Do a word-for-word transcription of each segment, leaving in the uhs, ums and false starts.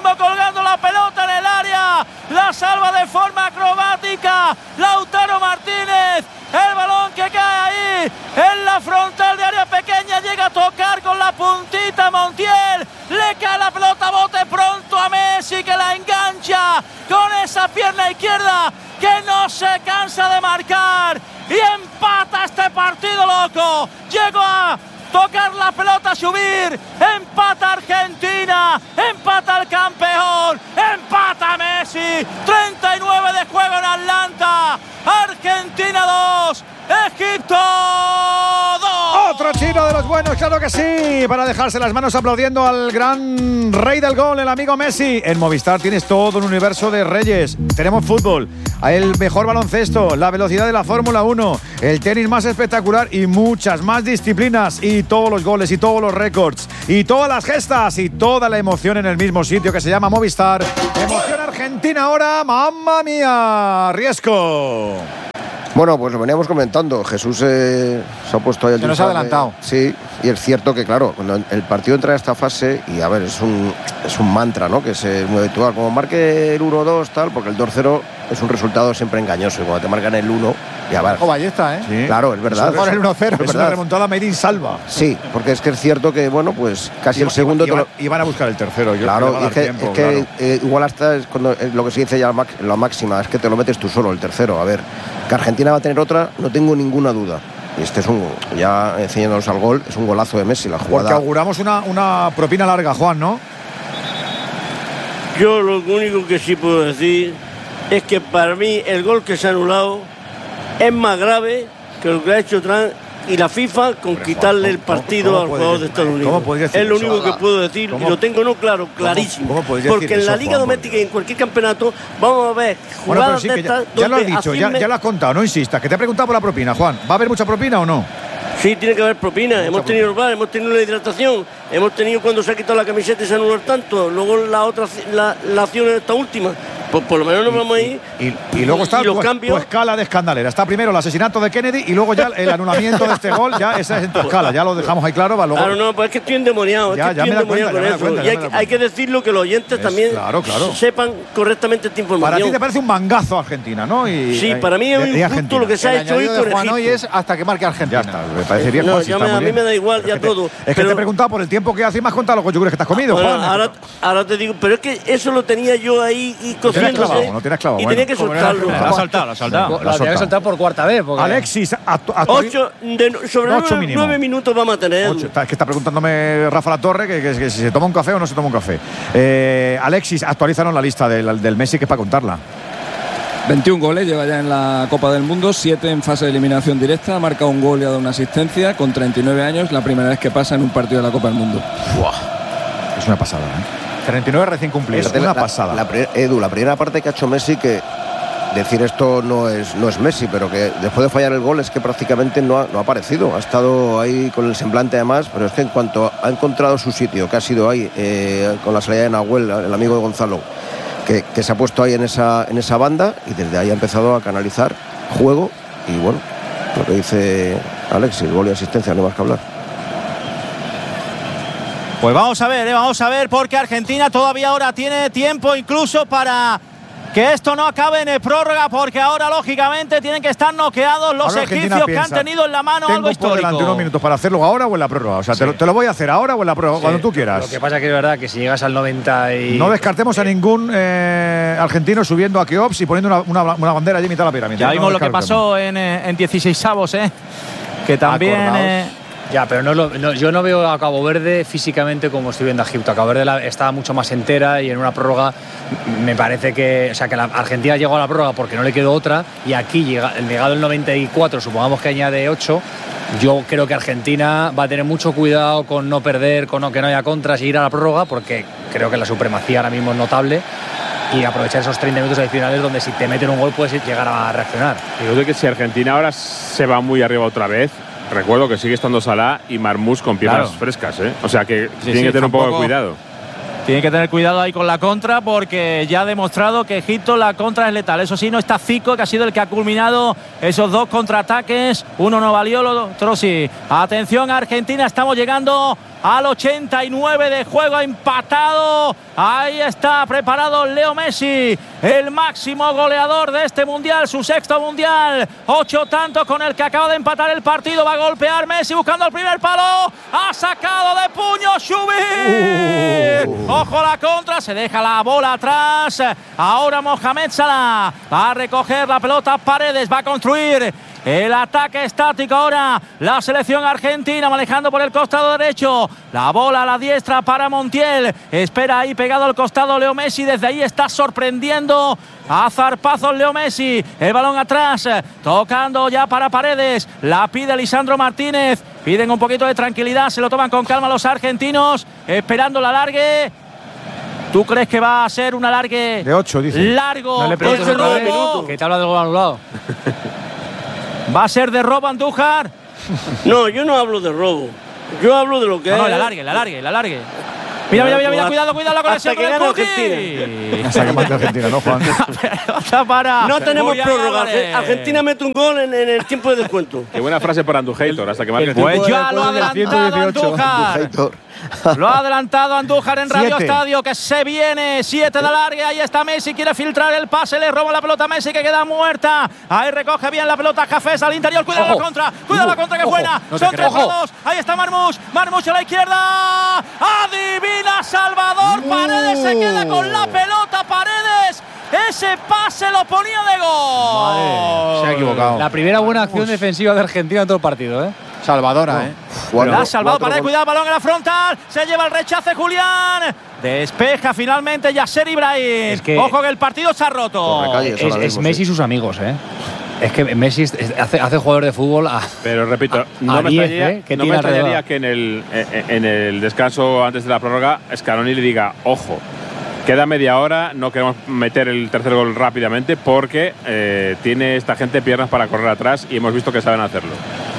mismo colgando la pelota en el área. La salva de forma acrobática Lautaro Martínez. El balón que cae ahí en la frontal de área pequeña, llega a tocar con la puntita Montiel. Le cae la pelota, bote pronto a Messi, que la engancha con esa pierna izquierda que no se cansa de marcar. Y empata este partido, loco. Llegó a tocar la pelota, subir. Empata Argentina, empata el campeón, empata Messi. treinta y nueve de juego en Atlanta. Argentina dos, Egipto dos. Otro chino de los buenos, claro que sí, para dejarse las manos aplaudiendo al gran rey del gol, el amigo Messi. En Movistar tienes todo un universo de reyes. Tenemos fútbol, el mejor baloncesto, la velocidad de la Fórmula uno, el tenis más espectacular y muchas más disciplinas, y todos los goles y todos los récords y todas las gestas y toda la emoción en el mismo sitio que se llama Movistar. Emoción Argentina ahora, mamma mía, Riesco. Bueno, pues lo veníamos comentando. Jesús eh, se ha puesto ahí el... Se nos ha adelantado. Sí, y es cierto que, claro, cuando el partido entra en esta fase, y a ver, es un, es un mantra, ¿no?, que es muy habitual. Como marque el uno dos, tal, porque el dos cero es un resultado siempre engañoso. Y cuando te marcan el uno, ya va. Ojo, Ballesta, ¿eh? Sí. Claro, es verdad. Por el uno cero, es, es una remontada made in salva. Sí, porque es que es cierto que, bueno, pues casi y, el segundo... Y, y, y, y van a buscar el tercero. Yo claro, creo que, es que, tiempo, es que claro. eh, igual hasta es cuando, eh, lo que se dice ya la máxima, es que te lo metes tú solo, el tercero. A ver, que Argentina va a tener otra, no tengo ninguna duda. Y este es un, ya enseñándonos al gol, es un golazo de Messi, la jugada. Porque auguramos una, una propina larga, Juan, ¿no? Yo lo único que sí puedo decir es que para mí el gol que se ha anulado es más grave que lo que ha hecho Trump y la FIFA con Pero, quitarle el partido ¿cómo, cómo al jugador de Estados Unidos. Es lo único eso? que puedo decir ¿Cómo? y lo tengo no claro, clarísimo. ¿Cómo, cómo Porque en la Liga Juan, Doméstica y en cualquier campeonato vamos a ver jugadas bueno, sí, de estas. Ya, ya lo has dicho, ya, ya lo has contado, no insistas, que te he preguntado por la propina, Juan. ¿Va a haber mucha propina o no? Sí, tiene que haber propina. Mucha hemos tenido propina. el bar, hemos tenido la hidratación, hemos tenido cuando se ha quitado la camiseta y se anuló tanto, luego la otra la, la acción en esta última. Pues por lo menos nos vamos a ir. Y, y, y luego está y tu, tu escala de escandalera. Está primero el asesinato de Kennedy y luego ya el anulamiento de este gol. Ya esa es en tu escala. Ya lo dejamos ahí claro. Va, luego... Claro, no, pues es que estoy endemoniado. Ya, es que ya estoy me endemoniado cuenta, con cuenta, eso. Y hay, hay que decirlo que los oyentes es, también claro, claro. sepan correctamente esta información. Para ti te parece un mangazo Argentina, ¿no? Y, sí, para mí es un injusto lo que se ha hecho hoy con Egipto. Hoy es hasta que marque Argentina. Ya está, me parece bien. No, Juan, si me, a mí me da igual ya todo. Es que te he preguntado por el tiempo que hace y me has contado los yogures que te has comido, Juan. Ahora te digo, pero es que eso lo tenía yo ahí y cociéndose. No tienes clavado. Y tenía que soltarlo. Lo ha soltado, lo ha soltado. Lo tiene que soltar por cuarta vez. Porque... Alexis, actu ocho, de, sobre ocho nueve, nueve minutos vamos a tener. Ocho. Es que está preguntándome Rafa La Torre que, que, que si se toma un café o no se toma un café. Eh, Alexis, actualízanos la lista del, del Messi, que es para contarla. veintiún goles lleva ya en la Copa del Mundo, siete en fase de eliminación directa, marca un gol y ha dado una asistencia, con treinta y nueve años, la primera vez que pasa en un partido de la Copa del Mundo. Buah. Es una pasada, ¿eh? treinta y nueve recién cumplidos, es una la, pasada. La, la, Edu, la primera parte que ha hecho Messi, que decir esto no es, no es Messi, pero que después de fallar el gol es que prácticamente no ha, no ha aparecido. Ha estado ahí con el semblante además, pero es que en cuanto ha encontrado su sitio, que ha sido ahí, eh, con la salida de Nahuel, el amigo de Gonzalo, que, que se ha puesto ahí en esa, en esa banda, y desde ahí ha empezado a canalizar juego. Y bueno, lo que dice Alexis, gol y asistencia, no hay más que hablar. Pues vamos a ver, eh, vamos a ver, porque Argentina todavía ahora tiene tiempo incluso para que esto no acabe en prórroga, porque ahora lógicamente tienen que estar noqueados los egipcios que han tenido en la mano tengo algo histórico. Por delante unos minutos para hacerlo ahora o en la prórroga. O sea, sí. te, lo, te lo voy a hacer ahora o en la prórroga, sí. cuando tú quieras. Lo que pasa es que es verdad que si llegas al noventa y... No descartemos a ningún eh, argentino subiendo a Keops y poniendo una, una, una bandera allí en mitad de la pirámide. Ya no vimos lo que pasó en, en dieciseisavos, ¿eh? Que también... Eh, Ya, pero no, lo, no yo no veo a Cabo Verde físicamente como estoy viendo a Egipto. A Cabo Verde la, estaba mucho más entera y en una prórroga me parece que... O sea, que la Argentina llegó a la prórroga porque no le quedó otra, y aquí, llega, llegado el noventa y cuatro, supongamos que añade ocho, yo creo que Argentina va a tener mucho cuidado con no perder, con no, que no haya contras y ir a la prórroga, porque creo que la supremacía ahora mismo es notable, y aprovechar esos treinta minutos adicionales donde si te meten un gol puedes llegar a reaccionar. Yo creo que si Argentina ahora se va muy arriba otra vez, recuerdo que sigue estando Salah y Marmoush con piernas claro. frescas, ¿eh? O sea que sí, tiene sí, que tener un poco de cuidado. Tiene que tener cuidado ahí con la contra, porque ya ha demostrado que Egipto la contra es letal. Eso sí, no está Zico, que ha sido el que ha culminado esos dos contraataques. Uno no valió, el otro sí. Atención Argentina, estamos llegando al ochenta y nueve de juego, empatado. Ahí está preparado Leo Messi, el máximo goleador de este mundial, su sexto mundial. Ocho tantos con el que acaba de empatar el partido. Va a golpear Messi buscando el primer palo. Ha sacado de puño Shubir. Uh. Ojo la contra, se deja la bola atrás. Ahora Mohamed Salah va a recoger la pelota. Paredes va a construir el ataque estático ahora. La selección argentina manejando por el costado derecho. La bola a la diestra para Montiel. Espera ahí pegado al costado Leo Messi. Desde ahí está sorprendiendo a zarpazos Leo Messi. El balón atrás. Tocando ya para Paredes. La pide Lisandro Martínez. Piden un poquito de tranquilidad. Se lo toman con calma los argentinos. Esperando la alargue. ¿Tú crees que va a ser un alargue de ocho, dice? Largo? No le preguntes de otra robo. vez. ¿Qué te habla del gol anulado? ¿Va a ser de robo Andújar? No, yo no hablo de robo. Yo hablo de lo que no, es. No, la largue, la largue, la largue. Mira, mira, mira, mira, cuidado, cuidado la conexión con el Cookie. Hasta que mate Argentina, ¿no, Juan? para no tenemos Julián prórroga. Álvarez. Argentina mete un gol en, en el tiempo de descuento. Qué buena frase para Andújar, hasta que mate el Pues tiempo. ya lo ha adelantado Andújar. Lo ha adelantado Andújar en Radio Siete. Estadio, que se viene. Siete de largue. Ahí está Messi. Quiere filtrar el pase. Le roba la pelota a Messi, que queda muerta. Ahí recoge bien la pelota Jafes al interior. Cuidado Ojo. la contra. Cuidado Uh, la contra, que ojo. buena. No te Son tres creo. para dos. Ahí está Marmush. Marmush a la izquierda. Adivina Salvador. Uh. Paredes se queda con la pelota. Paredes. Ese pase lo ponía de gol. Vale, se ha equivocado. La primera buena acción Uf. defensiva de Argentina en todo el partido, ¿eh? Salvadora, no. ¿eh? Cuatro, la ha salvado Paredes, cuidado, balón en la frontal. Se lleva el rechace Julián. Despeja finalmente Yasser Ibrahim. Es que Ojo que el partido se ha roto. Calle, es, es mismo, Messi y sí. sus amigos, ¿eh? Es que Messi hace, hace jugador de fútbol a. Pero repito, a, no a me diez, extrañaría, ¿eh? que, no me extrañaría que en el, en el descanso antes de la prórroga Scaloni le diga: ojo, queda media hora, no queremos meter el tercer gol rápidamente porque eh, tiene esta gente piernas para correr atrás y hemos visto que saben hacerlo.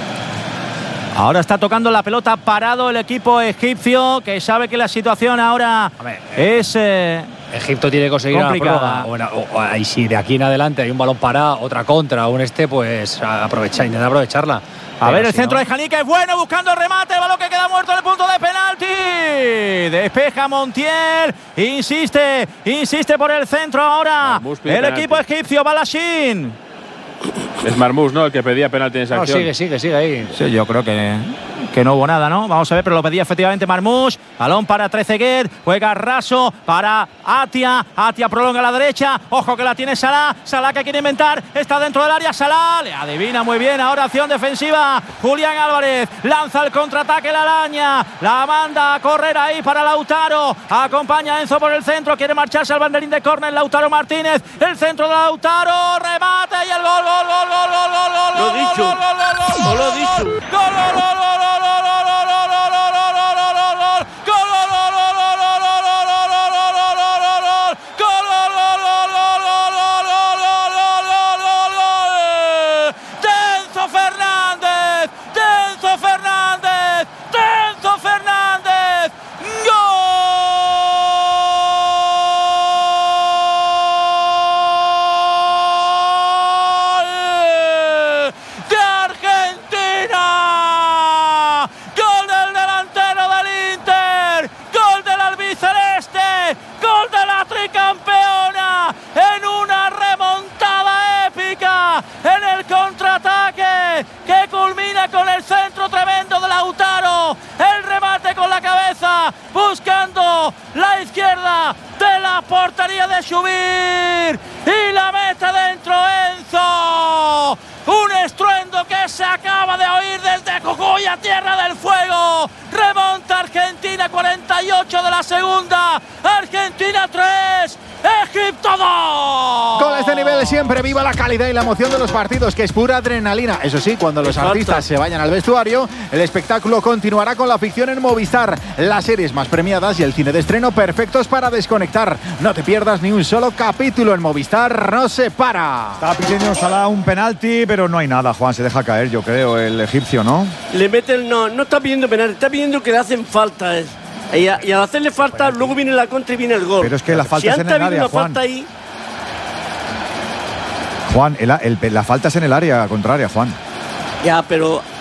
Ahora está tocando la pelota parado el equipo egipcio, que sabe que la situación ahora ver, es eh, Egipto tiene que conseguir complicada. Una prórroga, o, o, y si de aquí en adelante hay un balón parado, otra contra, un este, pues aprovechar, intentar aprovecharla. A Pero ver, el si centro no... de Janí, que es bueno, buscando el remate, el balón que queda muerto en el punto de penalti. Despeja Montiel, insiste, insiste por el centro ahora el penalti. Equipo egipcio, Balashin. Es Marmoush, ¿no? El que pedía penalti en esa no, acción. Sigue, sigue, sigue ahí. Sí, yo creo que, que no hubo nada, ¿no? Vamos a ver, pero lo pedía efectivamente Marmoush. Balón para Trezeguet, juega raso para Atia. Atia prolonga a la derecha. Ojo que la tiene Salah. Salah que quiere inventar. Está dentro del área. Salah le adivina muy bien. Ahora acción defensiva. Julián Álvarez lanza el contraataque. La araña. La manda a correr ahí para Lautaro. Acompaña a Enzo por el centro. Quiere marcharse al banderín de córner. Lautaro Martínez. El centro de Lautaro. Remate y el gol. Gol, gol, gol, gol, gol, gol, lo he dicho, no lo he dicho. Gol, gol, gol, gol, gol, gol, gol, gol, gol, Tenzo Fernández, Tenzo Fernández, Tenzo Fernández, gol. Campeona en una remontada épica en el contraataque que culmina con el centro tremendo de Lautaro, el remate con la cabeza buscando la izquierda de la portería de Shubir y la mete dentro Enzo. Un estruendo que se acaba de oír desde Jujuy a Tierra del Fuego. Remonta Argentina, cuarenta y ocho de la segunda. Argentina tres, Egipto dos. Con este nivel siempre viva la calidad y la emoción de los partidos, que es pura adrenalina. Eso sí, cuando los Exacto. artistas se vayan al vestuario, el espectáculo continuará con la ficción en Movistar, las series más premiadas y el cine de estreno perfectos para desconectar. No te pierdas ni un solo capítulo en Movistar, no se para. Está pidiendo Salah un penalti, pero no hay nada, Juan, se deja caer, yo creo, el egipcio, ¿no? Le mete el no, no está pidiendo penal, está pidiendo que le hacen falta. Es. Y, a, y al hacerle falta, penalti. Luego viene la contra y viene el gol. Pero es que la falta si es en el área, una Juan. Falta ahí, Juan, el, el, la falta es en el área contraria, Juan. ya, pero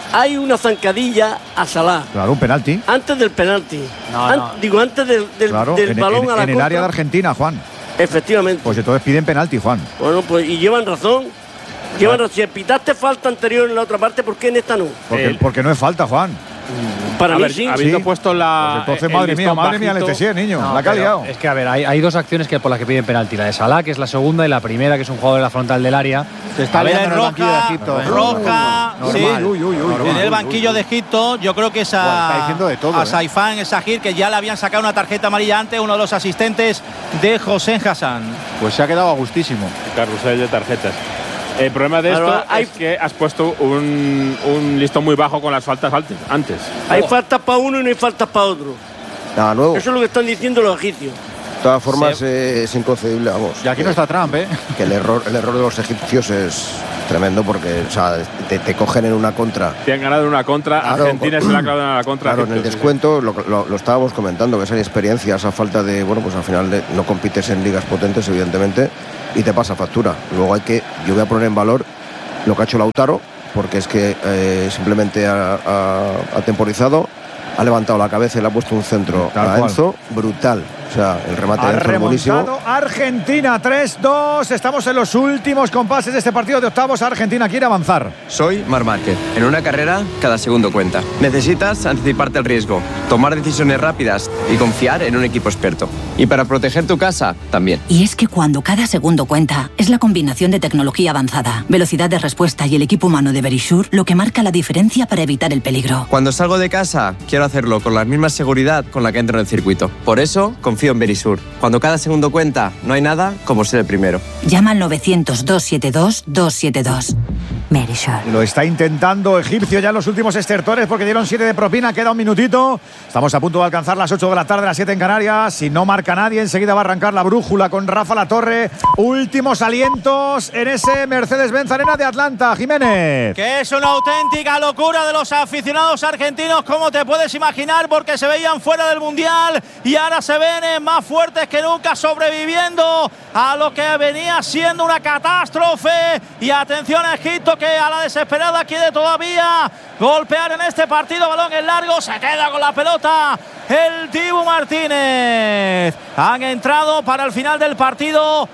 hay una zancadilla a Salah. Claro, un penalti. Antes del penalti. No, An- no. Digo, antes del, del, Claro, del en, balón en- a la en el contra. área de Argentina, Juan. Efectivamente. Pues entonces piden penalti, Juan. Bueno, pues y llevan razón. Llevan razón. Si pitaste falta anterior en la otra parte, ¿por qué en esta no? Porque, El- porque no es falta, Juan. Para A mí ver, sí. habiendo Sí. puesto la. Pues entonces, el madre mía, listón madre mía, bajito, Letessier, niño. No, la que ha pero liado. es que, a ver, hay, hay dos acciones que por las que piden penalti. La de Salah, que es la segunda, y la primera, que es un jugador de la frontal del área. Se está A ver, liando en el banquillo de roja, Egipto. ¿eh? roja, sí. Normal. Uy, uy, uy, En el banquillo de Egipto, yo creo que es Buah, está a, diciendo de todo, a ¿eh? Saifán Sahir, que ya le habían sacado una tarjeta amarilla antes, uno de los asistentes de José Hassan. Pues se ha quedado a gustísimo. Carrusel de tarjetas. El problema de Claro, esto hay- es que has puesto un, un listón muy bajo con las faltas antes. antes. Hay faltas para uno y no hay faltas para otro. Nada nuevo. Eso es lo que están diciendo los egipcios. De todas formas, eh, es inconcebible, vamos. Y aquí que, no está Trump, ¿eh? que el error, el error de los egipcios es tremendo porque, o sea, te, te cogen en una contra. Te han ganado en una contra. Claro, Argentina se la ha clavado en la contra. Claro, en el Egipto, sí, descuento lo, lo- lo estábamos comentando, que esa experiencia, esa falta de, bueno, pues al final de- no compites en ligas potentes, evidentemente, y te pasa factura. Luego hay que, yo voy a poner en valor lo que ha hecho Lautaro, porque es que eh, simplemente ha, ha- ha temporizado, ha levantado la cabeza y le ha puesto un centro Tal a cual. Enzo, brutal. O sea, el remate Ha de Enzo es buenísimo. remontado Argentina tres dos. Estamos en los últimos compases de este partido de octavos. Argentina quiere avanzar. Soy Marc Márquez. En una carrera, cada segundo cuenta. Necesitas anticiparte al riesgo, tomar decisiones rápidas y confiar en un equipo experto. Y para proteger tu casa, también. Y es que cuando cada segundo cuenta, es la combinación de tecnología avanzada, velocidad de respuesta y el equipo humano de Verisure lo que marca la diferencia para evitar el peligro. Cuando salgo de casa, quiero hacerlo con la misma seguridad con la que entro en el circuito. Por eso, confío en Verisure. Cuando cada segundo cuenta, no hay nada como ser el primero. Llama al novecientos, doscientos setenta y dos, doscientos setenta y dos. Verisure. Lo está intentando Egipcio ya en los últimos estertores porque dieron siete de propina. Queda un minutito. Estamos a punto de alcanzar las ocho de la tarde, las siete en Canarias. Si no marca nadie, enseguida va a arrancar la brújula con Rafa Latorre. Últimos alientos en ese Mercedes-Benz Arena de Atlanta. Jiménez. Que es una auténtica locura de los aficionados argentinos, como te puedes imaginar, porque se veían fuera del Mundial y ahora se ven eh, más fuertes que nunca, sobreviviendo a lo que venía siendo una catástrofe. Y atención a Egipto, que a la desesperada quiere todavía golpear en este partido. Balón en largo, se queda con la pelota el Dibu Martínez. Han entrado para el final del partido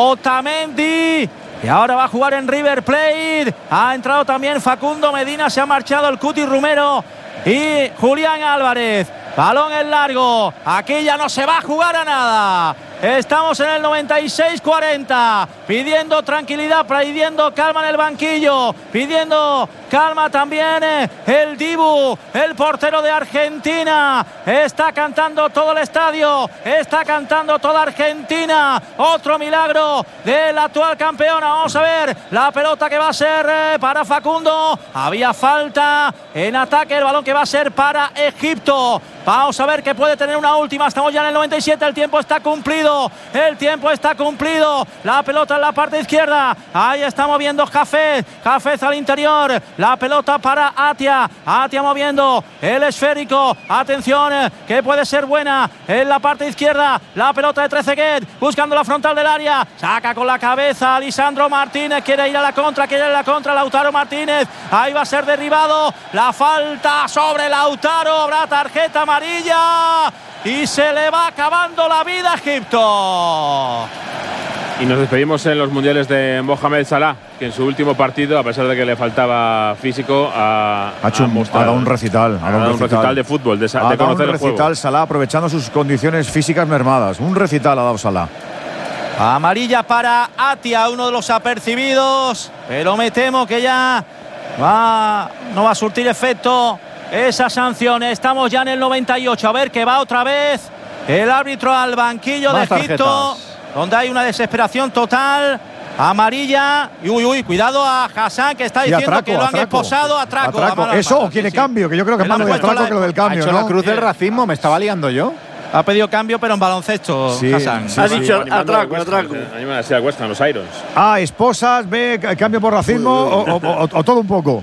Otamendi, y ahora va a jugar en River Plate. Ha entrado también Facundo Medina, se ha marchado el Cuti Romero y Julián Álvarez. Balón en largo, aquí ya no se va a jugar a nada. Estamos en el noventa y seis cuarenta, pidiendo tranquilidad, pidiendo calma en el banquillo, pidiendo calma también eh, el Dibu, el portero de Argentina. Está cantando todo el estadio, está cantando toda Argentina. Otro milagro de la actual campeona. Vamos a ver la pelota que va a ser eh, para Facundo. Había falta en ataque, el balón que va a ser para Egipto. Vamos a ver que puede tener una última. Estamos ya en el noventa y siete, el tiempo está cumplido. El tiempo está cumplido. La pelota en la parte izquierda. Ahí está moviendo Jafet. Jafet al interior. La pelota para Atia. Atia moviendo el esférico. Atención, que puede ser buena en la parte izquierda. La pelota de Trezeguet, buscando la frontal del área. Saca con la cabeza Lisandro Martínez. Quiere ir a la contra, quiere ir a la contra. Lautaro Martínez. Ahí va a ser derribado. La falta sobre Lautaro. Habrá tarjeta amarilla. Y se le va acabando la vida a Egipto. Y nos despedimos en los mundiales de Mohamed Salah, que en su último partido, a pesar de que le faltaba físico, ha, Ha, hecho ha un, mostrado- ha dado un recital. ha dado un recital de fútbol, de, sa- ha de dado conocer un el juego. recital Salah, aprovechando sus condiciones físicas mermadas. Un recital ha dado Salah. Amarilla para Atia, uno de los apercibidos, pero me temo que ya va, no va a surtir efecto esa sanción. Estamos ya en el noventa y ocho. A ver que va otra vez el árbitro al banquillo Más de Egipto, tarjetas. donde hay una desesperación total. Amarilla. Y uy, uy, cuidado a Hassan, que está Y diciendo atraco, que lo han atraco. esposado. Atraco. Atraco. a mano ¿Eso armada, o quiere sí, sí. cambio? Que yo creo que es Le han más lo del puesto atraco la- que lo del Ha cambio, hecho ¿no? la cruz del racismo, me estaba liando yo. Ha pedido cambio, pero en baloncesto, Sí, Hassan. sí, Ha sí. dicho Animando atraco, al West Ham, atraco. animan así al West Ham, los Irons. Ah, esposas, ve ca- cambio por racismo o, o- o- o todo un poco.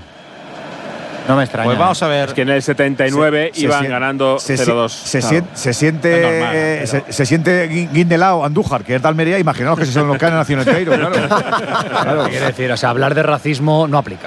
No me extraña. Pues vamos a ver. Es que en el setenta y nueve Se- se iban sien- ganando se, cero dos. se, Claro. sien- se siente, Es normal, eh, pero- se, se siente Gui- Guindelao, Andújar, que es de Almería. Imaginaos que se son los que han nacido en Teiro, claro. Claro. ¿Qué quiere decir? O sea, hablar de racismo no aplica.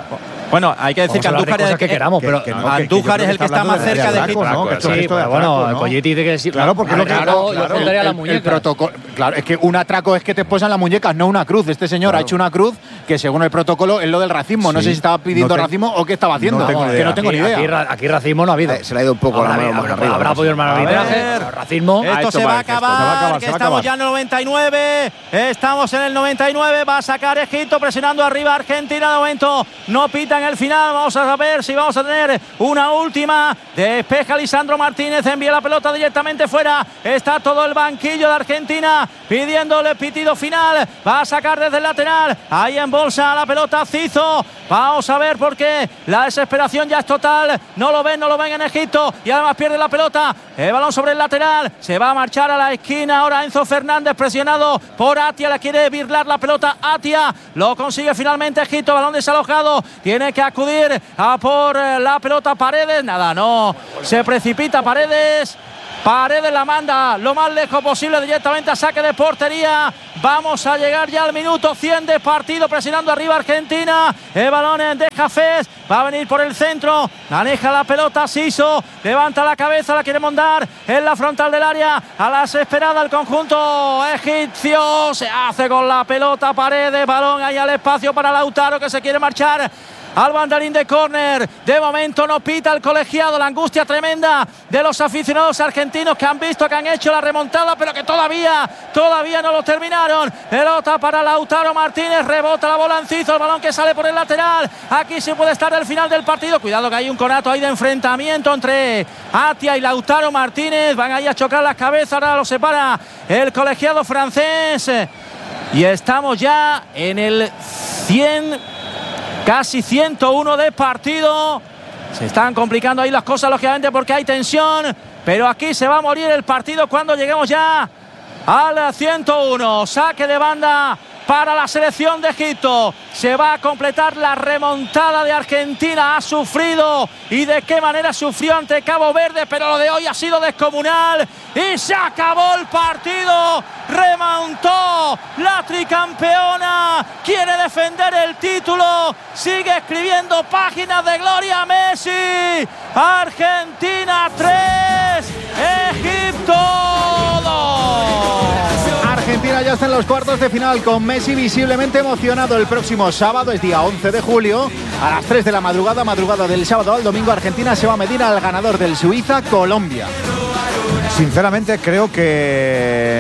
Bueno, hay que decir que Andújar es el que queramos, pero que no, Andújar que es el que está más cerca de Egipto. ¿no? Que sí, pero bueno, Colleti dice que sí. Claro, porque lo que claro, claro, yo pondría la el, muñeca. el protocolo, claro, es que un atraco es que te posan las muñecas, no una cruz. Este señor Claro. ha hecho una cruz que según el protocolo es lo del racismo. No Sí. sé si estaba pidiendo No te- racismo o qué estaba haciendo. no tengo ni que idea. no tengo ni Aquí, idea. aquí ra- aquí racismo no ha habido. Eh, se le ha ido un poco Habrá, la mano habrá, más habrá, arriba. habrá podido el mal A arbitraje, ver. pero racismo. Ha Esto hecho se va a mal gesto. acabar, Se va a acabar, que se va a estamos acabar. ya en el noventa y nueve. Estamos en el noventa y nueve. Va a sacar Egipto presionando arriba a Argentina. De momento no pita en el final. Vamos a ver si vamos a tener una última. Despeja Lisandro Martínez. Envía la pelota directamente fuera. Está todo el banquillo de Argentina pidiéndole pitido final. Va a sacar desde el lateral. Ahí en bolsa la pelota Cizo. Vamos a ver por qué la desesperación ya es total. No lo ven, no lo ven en Egipto. Y además pierde la pelota. El balón sobre el lateral. Se va a marchar a la esquina. Ahora Enzo Fernández presionado por Atia. La quiere birlar la pelota Atia. Lo consigue finalmente Egipto. Balón desalojado. Tiene que acudir a por la pelota Paredes. Nada, no. Se precipita Paredes. Paredes la manda lo más lejos posible directamente a saque de portería. Vamos a llegar ya al minuto cien de partido, presionando arriba Argentina. El balón de Jafés va a venir por el centro. Maneja la pelota Siso. Levanta la cabeza, la quiere mondar en la frontal del área. A la desesperada el conjunto egipcio. Se hace con la pelota Paredes. Balón ahí al espacio para Lautaro, que se quiere marchar al banderín de córner. De momento no pita el colegiado. La angustia tremenda de los aficionados argentinos que han visto que han hecho la remontada, pero que todavía, todavía no lo terminaron. Pelota para Lautaro Martínez. Rebota la bola en Cizo. El balón que sale por el lateral. Aquí se puede estar el final del partido. Cuidado que hay un conato ahí de enfrentamiento entre Atia y Lautaro Martínez. Van ahí a chocar las cabezas. Ahora lo separa el colegiado francés. Y estamos ya en el cien. Casi ciento uno de partido. Se están complicando ahí las cosas, lógicamente, porque hay tensión. Pero aquí se va a morir el partido cuando lleguemos ya al ciento uno. Saque de banda para la selección de Egipto. Se va a completar la remontada de Argentina. Ha sufrido, y de qué manera sufrió ante Cabo Verde, pero lo de hoy ha sido descomunal. Y se acabó el partido. Remontó la tricampeona. Quiere defender el título. Sigue escribiendo páginas de gloria Messi. Argentina tres, Egipto dos. Argentina ya está en los cuartos de final con Messi visiblemente emocionado. El próximo sábado, es día once de julio, a las tres de la madrugada, madrugada del sábado al domingo, Argentina se va a medir al ganador del Suiza-Colombia. Sinceramente creo que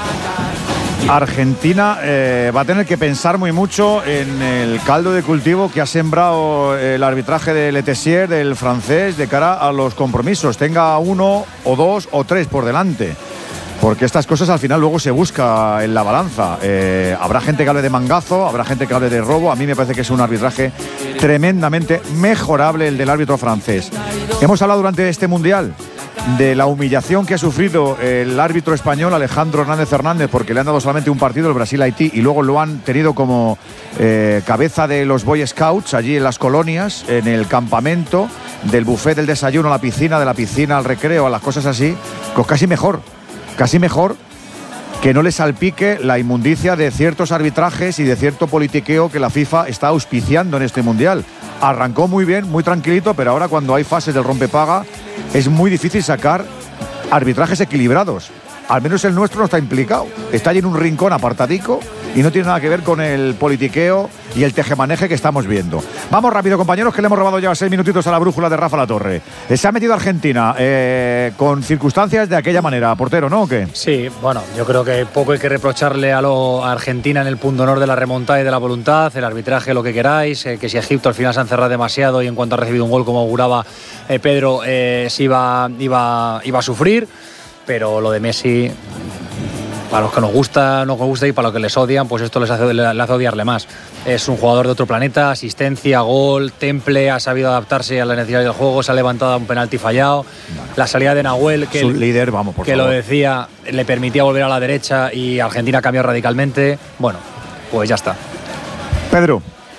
Argentina eh, va a tener que pensar muy mucho en el caldo de cultivo que ha sembrado el arbitraje de Letessier, del francés, de cara a los compromisos. Tenga uno o dos o tres por delante. Porque estas cosas al final luego se busca en la balanza. Eh, habrá gente que hable de mangazo, habrá gente que hable de robo. A mí me parece que es un arbitraje tremendamente mejorable el del árbitro francés. Hemos hablado durante este Mundial de la humillación que ha sufrido el árbitro español Alejandro Hernández Hernández, porque le han dado solamente un partido, el Brasil-Haití, y luego lo han tenido como eh, cabeza de los Boy Scouts allí en las colonias, en el campamento, del buffet del desayuno a la piscina, de la piscina al recreo, a las cosas así. Pues casi mejor. Casi mejor que no le salpique la inmundicia de ciertos arbitrajes y de cierto politiqueo que la FIFA está auspiciando en este Mundial. Arrancó muy bien, muy tranquilito, pero ahora cuando hay fases del rompepaga es muy difícil sacar arbitrajes equilibrados. Al menos el nuestro no está implicado. Está allí en un rincón apartadico y no tiene nada que ver con el politiqueo y el tejemaneje que estamos viendo. Vamos rápido, compañeros, que le hemos robado ya seis minutitos a la brújula de Rafa Latorre. Se ha metido Argentina eh, con circunstancias de aquella manera. Portero, ¿no? ¿O qué? Sí, bueno, yo creo que poco hay que reprocharle a, lo, a Argentina en el punto honor de la remontada y de la voluntad, el arbitraje, lo que queráis, eh, que si Egipto al final se ha encerrado demasiado y en cuanto ha recibido un gol, como auguraba eh, Pedro, eh, se iba, iba, iba a sufrir. Pero lo de Messi, para los que nos gusta, nos gusta y para los que les odian, pues esto les hace, les hace odiarle más. Es un jugador de otro planeta, asistencia, gol, temple, ha sabido adaptarse a la necesidad del juego, se ha levantado a un penalti fallado. La salida de Nahuel, que, Su líder, vamos, por que favor. lo decía, le permitía volver a la derecha y Argentina cambió radicalmente. Bueno, pues ya está. Pedro.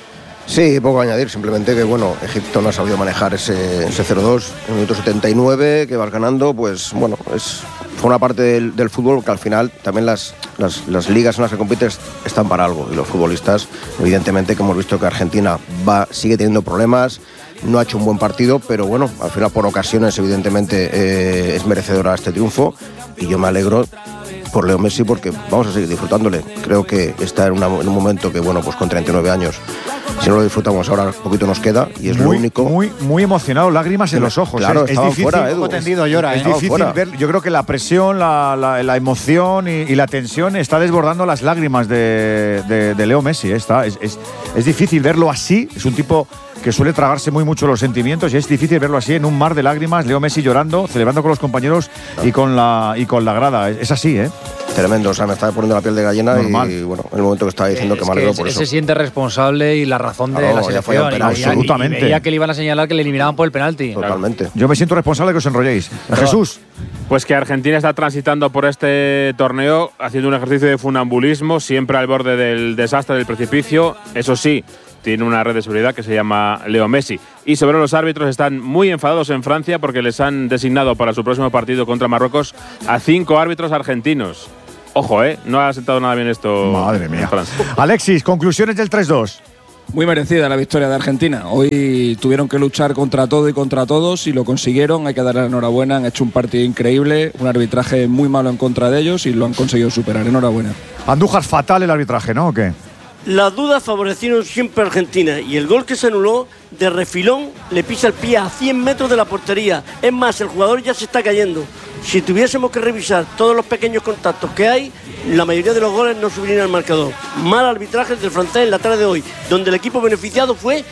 Sí, poco a añadir, simplemente que bueno, Egipto no ha sabido manejar ese, ese cero dos en el minuto setenta y nueve, que vas ganando, pues bueno, es, fue una parte del, del fútbol que al final también las, las, las ligas en las que compites están para algo, y los futbolistas, evidentemente que hemos visto que Argentina va, sigue teniendo problemas, no ha hecho un buen partido, pero bueno, al final por ocasiones evidentemente eh, es merecedora este triunfo, y yo me alegro por Leo Messi porque vamos a seguir disfrutándole. Creo que está en, una, en un momento que, bueno, pues con treinta y nueve años, si no lo disfrutamos ahora, un poquito nos queda, y es muy, lo único. Muy, muy emocionado, lágrimas en los ojos. Claro, es, es difícil, fuera, Edu. Tendido, llora, es ¿eh? difícil ver. Yo creo que la presión, la, la, la emoción y, y la tensión está desbordando las lágrimas de, de, de Leo Messi. ¿eh? Está, es, es, es difícil verlo así. Es un tipo que suele tragarse muy mucho los sentimientos y es difícil verlo así en un mar de lágrimas. Leo Messi llorando, celebrando con los compañeros y con la, y con la grada. Es, es así, ¿eh? Tremendo, o sea, me estaba poniendo la piel de gallina. Normal. Y bueno, en el momento que estaba diciendo es que me alegro que por él eso. se siente responsable y la razón de claro, la selección. Y, y, absolutamente. Y veía que le iban a señalar que le eliminaban por el penalti. Totalmente. Yo me siento responsable de que os enrolléis. Pero, Jesús. Pues que Argentina está transitando por este torneo haciendo un ejercicio de funambulismo, siempre al borde del desastre, del precipicio. Eso sí, tiene una red de seguridad que se llama Leo Messi. Y sobre los árbitros, están muy enfadados en Francia porque les han designado para su próximo partido contra Marruecos a cinco árbitros argentinos. Ojo, ¿eh? No ha sentado nada bien esto. Madre mía. Alexis, conclusiones del tres dos. Muy merecida la victoria de Argentina. Hoy tuvieron que luchar contra todo y contra todos y lo consiguieron. Hay que darle la enhorabuena. Han hecho un partido increíble, un arbitraje muy malo en contra de ellos y lo han conseguido superar. Enhorabuena. Andújar, fatal el arbitraje, ¿no? ¿O qué? Las dudas favorecieron siempre a Argentina y el gol que se anuló de refilón le pisa el pie a cien metros de la portería. Es más, el jugador ya se está cayendo. Si tuviésemos que revisar todos los pequeños contactos que hay, la mayoría de los goles no subirían al marcador. Mal arbitraje del francés en la tarde de hoy, donde el equipo beneficiado fue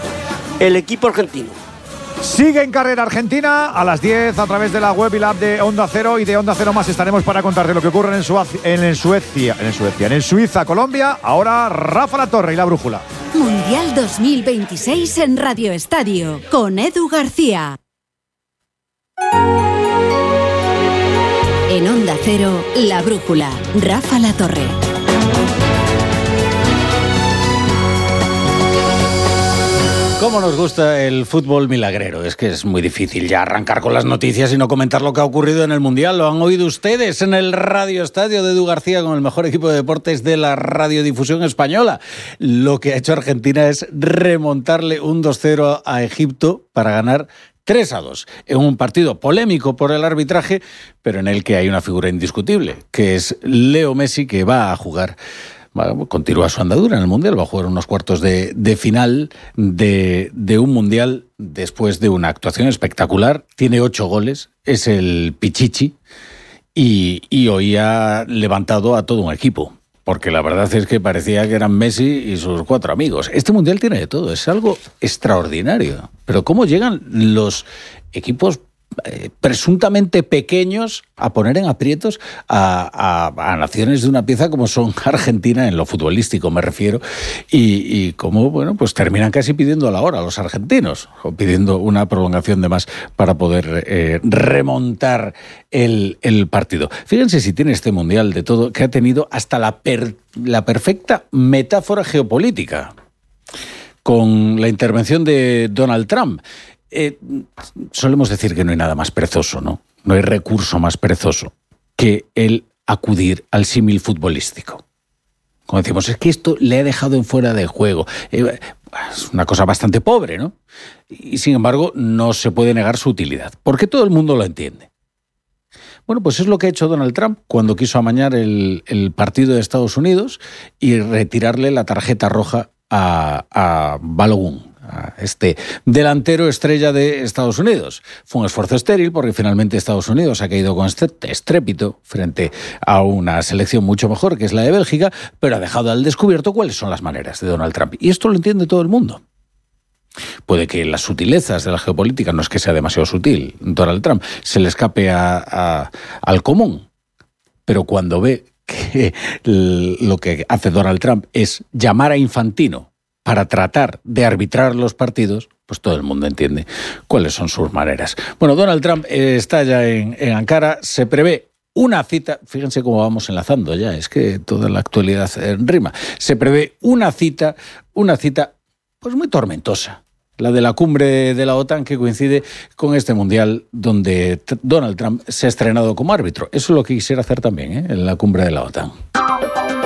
el equipo argentino. Sigue en carrera Argentina a las diez a través de la web y la app de Onda Cero, y de Onda Cero Más estaremos para contarte lo que ocurre en, Suacia, en, en Suecia, en Suecia, en Suiza, Colombia. Ahora Rafa La Torre y la brújula. Mundial dos mil veintiséis en Radio Estadio con Edu García. En Onda Cero, la brújula. Rafa La Torre. ¿Cómo nos gusta el fútbol milagrero? Es que es muy difícil ya arrancar con las noticias y no comentar lo que ha ocurrido en el Mundial. Lo han oído ustedes en el Radio Estadio de Edu García con el mejor equipo de deportes de la radiodifusión española. Lo que ha hecho Argentina es remontarle un dos cero a Egipto para ganar tres a dos, en un partido polémico por el arbitraje, pero en el que hay una figura indiscutible, que es Leo Messi, que va a jugar. Continúa su andadura en el Mundial, va a jugar unos cuartos de, de final de, de un Mundial después de una actuación espectacular. Tiene ocho goles, es el Pichichi y, y hoy ha levantado a todo un equipo, porque la verdad es que parecía que eran Messi y sus cuatro amigos. Este Mundial tiene de todo, es algo extraordinario. Pero ¿cómo llegan los equipos Eh, presuntamente pequeños a poner en aprietos a, a, a naciones de una pieza como son Argentina, en lo futbolístico me refiero, y, y cómo, bueno, pues terminan casi pidiendo la hora a los argentinos, o pidiendo una prolongación de más para poder eh, remontar el, el partido? Fíjense si tiene este Mundial de todo, que ha tenido hasta la, per, la perfecta metáfora geopolítica, con la intervención de Donald Trump. Eh, solemos decir que no hay nada más perezoso, ¿no? No hay recurso más perezoso que el acudir al símil futbolístico. Como decimos, es que esto le ha dejado en fuera de juego. Eh, es una cosa bastante pobre, ¿no? Y sin embargo, no se puede negar su utilidad, porque todo el mundo lo entiende. Bueno, pues es lo que ha hecho Donald Trump cuando quiso amañar el, el partido de Estados Unidos y retirarle la tarjeta roja a, a Balogun, a este delantero estrella de Estados Unidos. Fue un esfuerzo estéril porque finalmente Estados Unidos ha caído con estrépito frente a una selección mucho mejor, que es la de Bélgica, pero ha dejado al descubierto cuáles son las maneras de Donald Trump. Y esto lo entiende todo el mundo. Puede que las sutilezas de la geopolítica, no es que sea demasiado sutil Donald Trump, se le escape a, a, al común, pero cuando ve que lo que hace Donald Trump es llamar a Infantino para tratar de arbitrar los partidos, pues todo el mundo entiende cuáles son sus maneras. Bueno, Donald Trump está ya en, en Ankara, se prevé una cita, fíjense cómo vamos enlazando ya, es que toda la actualidad rima, se prevé una cita, una cita pues muy tormentosa. La de la cumbre de la OTAN, que coincide con este mundial donde Donald Trump se ha estrenado como árbitro. Eso es lo que quisiera hacer también, ¿eh? En la cumbre de la OTAN.